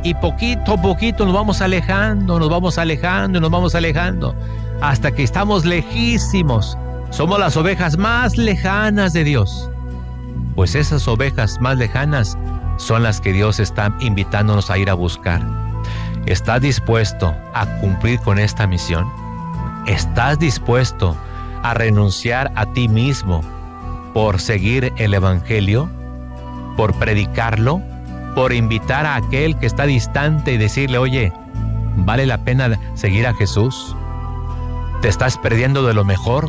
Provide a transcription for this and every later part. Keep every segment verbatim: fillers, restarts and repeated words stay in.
y poquito a poquito nos vamos alejando, nos vamos alejando, nos vamos alejando, hasta que estamos lejísimos. Somos las ovejas más lejanas de Dios. Pues esas ovejas más lejanas son las que Dios está invitándonos a ir a buscar. ¿Estás dispuesto a cumplir con esta misión? ¿Estás dispuesto a renunciar a ti mismo por seguir el Evangelio, por predicarlo, por invitar a aquel que está distante y decirle, oye, ¿vale la pena seguir a Jesús? ¿Te estás perdiendo de lo mejor?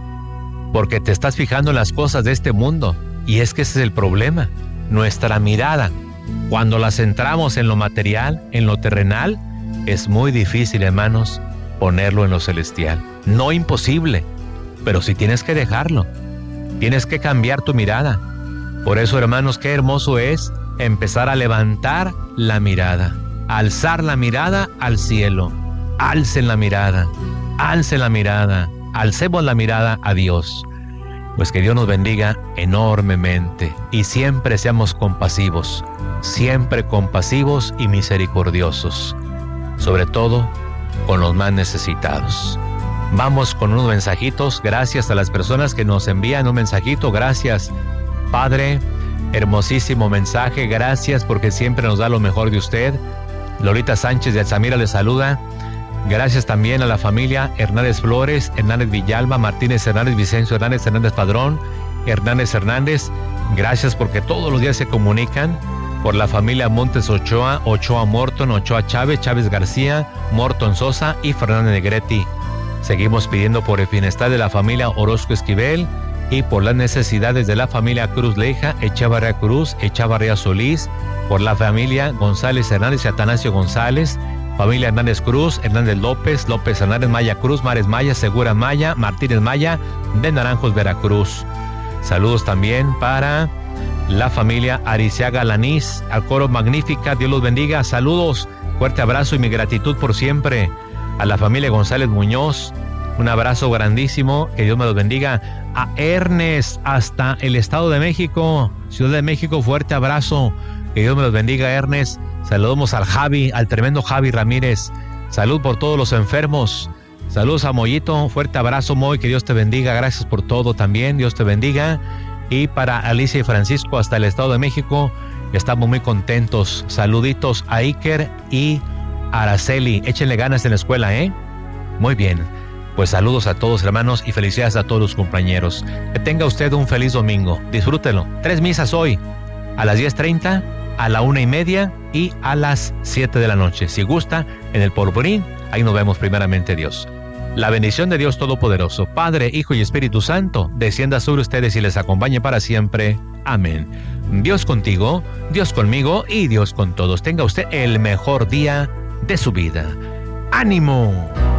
Porque te estás fijando en las cosas de este mundo. Y es que ese es el problema. Nuestra mirada, cuando la centramos en lo material, en lo terrenal, es muy difícil, hermanos, ponerlo en lo celestial. No imposible, pero sí tienes que dejarlo. Tienes que cambiar tu mirada. Por eso, hermanos, qué hermoso es empezar a levantar la mirada, alzar la mirada al cielo. Alcen la mirada, alcen la mirada, alcemos la mirada a Dios. Pues que Dios nos bendiga enormemente y siempre seamos compasivos, siempre compasivos y misericordiosos, sobre todo con los más necesitados. Vamos con unos mensajitos. Gracias a las personas que nos envían un mensajito. Gracias, Padre. Hermosísimo mensaje. Gracias porque siempre nos da lo mejor de usted. Lolita Sánchez de Altamira le saluda. Gracias también a la familia Hernández Flores, Hernández Villalba, Martínez Hernández, Vicencio Hernández, Hernández Padrón, Hernández Hernández. Gracias porque todos los días se comunican. Por la familia Montes Ochoa, Ochoa Morton, Ochoa Chávez, Chávez García, Morton Sosa y Fernández Negrete. Seguimos pidiendo por el bienestar de la familia Orozco Esquivel y por las necesidades de la familia Cruz Leija, Echavarría Cruz, Echavarría Solís, por la familia González Hernández y Atanasio González, familia Hernández Cruz, Hernández López, López Hernández Maya Cruz, Mares Maya, Segura Maya, Martínez Maya, de Naranjos, Veracruz. Saludos también para la familia Ariciaga Lanís, al coro Magnífica, Dios los bendiga. Saludos, fuerte abrazo y mi gratitud por siempre. A la familia González Muñoz, un abrazo grandísimo, que Dios me los bendiga. A Ernest, hasta el Estado de México, Ciudad de México, fuerte abrazo, que Dios me los bendiga, Ernest. Saludamos al Javi, al tremendo Javi Ramírez. Salud por todos los enfermos. Saludos a Mollito, fuerte abrazo, Moy, que Dios te bendiga. Gracias por todo también, Dios te bendiga. Y para Alicia y Francisco, hasta el Estado de México, estamos muy contentos. Saluditos a Iker y Araceli. Échenle ganas en la escuela, ¿eh? Muy bien. Pues saludos a todos, hermanos, y felicidades a todos los compañeros. Que tenga usted un feliz domingo. Disfrútelo. Tres misas hoy, a las diez treinta, a la una y media y a las siete de la noche. Si gusta, en el Polvorín, ahí nos vemos primeramente, Dios. La bendición de Dios Todopoderoso, Padre, Hijo y Espíritu Santo, descienda sobre ustedes y les acompañe para siempre. Amén. Dios contigo, Dios conmigo y Dios con todos. Tenga usted el mejor día de su vida. ¡Ánimo!